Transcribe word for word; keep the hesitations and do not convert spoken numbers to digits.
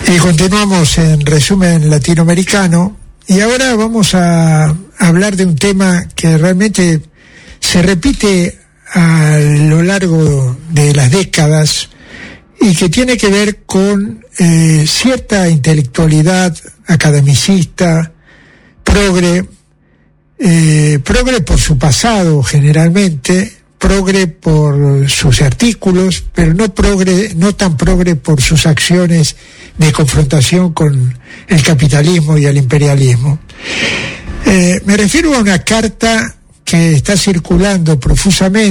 Y continuamos en Resumen Latinoamericano, y ahora vamos a hablar de un tema que realmente se repite a lo largo de las décadas y que tiene que ver con eh, cierta intelectualidad academicista, progre, eh, progre por su pasado generalmente, progre por sus artículos, pero no progre, no tan progre por sus acciones de confrontación con el capitalismo y el imperialismo. Eh, me refiero a una carta que está circulando profusamente